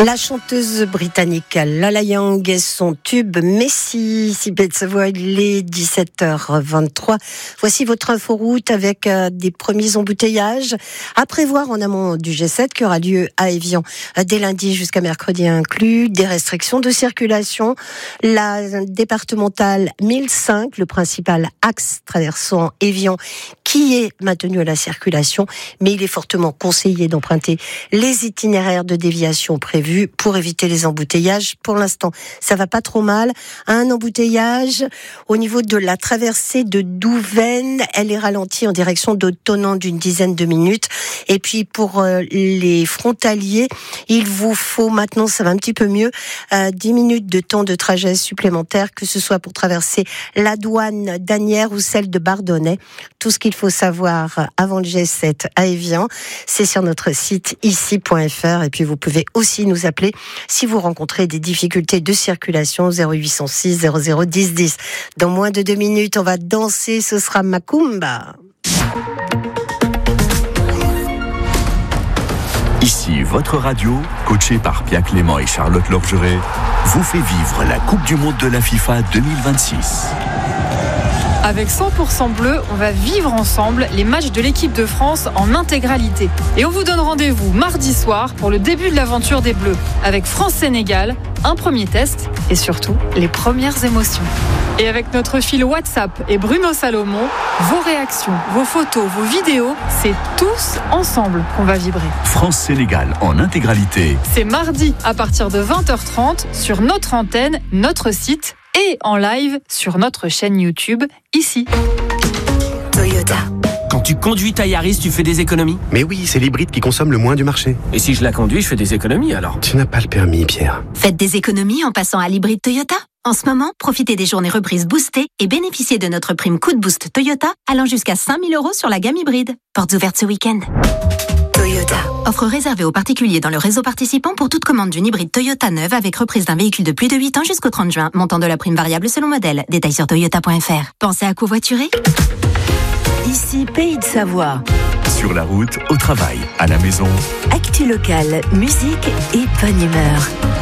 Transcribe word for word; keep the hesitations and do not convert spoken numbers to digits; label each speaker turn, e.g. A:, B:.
A: La chanteuse britannique Lala Young et son tube Messi, si bête sa voix, il est dix-sept heures vingt-trois. Voici votre inforoute avec euh, des premiers embouteillages à prévoir en amont du G sept qui aura lieu à Évian euh, dès lundi jusqu'à mercredi inclus. Des restrictions de circulation. La départementale mille cinq, le principal axe traversant Évian, qui est maintenu à la circulation, mais il est fortement conseillé d'emprunter les itinéraires de déviation prévus pour éviter les embouteillages. Pour l'instant, ça va pas trop mal. Un embouteillage au niveau de la traversée de Douvaine, elle est ralentie en direction de Thonon d'une dizaine de minutes. Et puis pour euh, les frontaliers, il vous faut maintenant, ça va un petit peu mieux, euh, dix minutes de temps de trajet supplémentaire, que ce soit pour traverser la douane d'Asnières ou celle de Bardonnay. Tout ce qu'il faut savoir avant le G sept à Évian, c'est sur notre site ici point f r. Et puis vous pouvez aussi nous appeler si vous rencontrez des difficultés de circulation, zéro huit cent six zéro zéro dix dix. Dans moins de deux minutes, on va danser, ce sera Macumba.
B: Ici, votre radio, coachée par Pia Clément et Charlotte Lorgeret, vous fait vivre la Coupe du Monde de la FIFA deux mille vingt-six.
C: Avec cent pour cent bleu, on va vivre ensemble les matchs de l'équipe de France en intégralité. Et on vous donne rendez-vous mardi soir pour le début de l'aventure des Bleus. Avec France-Sénégal, un premier test et surtout les premières émotions. Et avec notre fil WhatsApp et Bruno Salomon, vos réactions, vos photos, vos vidéos, c'est tous ensemble qu'on va vibrer.
B: France-Sénégal en intégralité.
C: C'est mardi à partir de vingt heures trente sur notre antenne, notre site et en live sur notre chaîne YouTube, ici.
D: Toyota.
E: Quand tu conduis ta Yaris, tu fais des économies?
F: Mais oui, c'est l'hybride qui consomme le moins du marché.
E: Et si je la conduis, je fais des économies alors?
F: Tu n'as pas le permis, Pierre.
D: Faites des économies en passant à l'hybride Toyota. En ce moment, profitez des journées reprises boostées et bénéficiez de notre prime Coup de Boost Toyota allant jusqu'à cinq mille euros sur la gamme hybride. Portes ouvertes ce week-end. Toyota. Offre réservée aux particuliers dans le réseau participant pour toute commande d'une hybride Toyota neuve avec reprise d'un véhicule de plus de huit ans jusqu'au trente juin. Montant de la prime variable selon modèle. Détails sur toyota point f r. Pensez à covoiturer?
G: Ici, Pays de Savoie.
B: Sur la route, au travail, à la maison.
G: Actu locale, musique et bonne humeur.